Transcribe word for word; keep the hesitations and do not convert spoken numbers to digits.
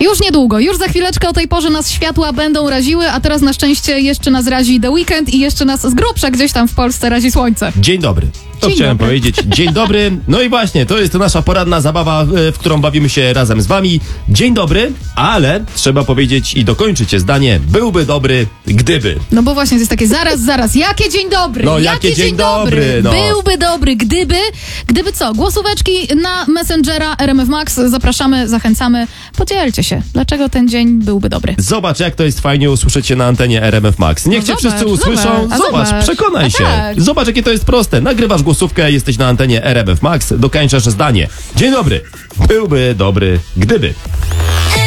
Już niedługo, już za chwileczkę o tej porze nas światła będą raziły, a teraz na szczęście jeszcze nas razi The Weekend i jeszcze nas z grubsza gdzieś tam w Polsce razi słońce. Dzień dobry. To Dzień chciałem dobry. powiedzieć. Dzień dobry. No i właśnie, to jest nasza poranna zabawa, w którą bawimy się razem z wami. Dzień dobry, ale trzeba powiedzieć i dokończyć je zdanie. Byłby dobry, gdyby. No bo właśnie jest takie zaraz, zaraz, jakie dzień dobry, No, jakie dzień dobry, no. Byłby dobry, gdyby, gdyby co, głosóweczki na Messengera R M F Max, zapraszamy, zachęcamy, podzielcie się, dlaczego ten dzień byłby dobry. Zobacz, jak to jest fajnie usłyszeć się na antenie R M F Max. Niech No cię zobacz, wszyscy usłyszą. zobacz, a Zobacz, zobacz. przekonaj A się. tak. Zobacz, jakie to jest proste. Nagrywasz głosówkę, jesteś na antenie R M F Max, dokończasz zdanie. Dzień dobry. Byłby dobry, gdyby.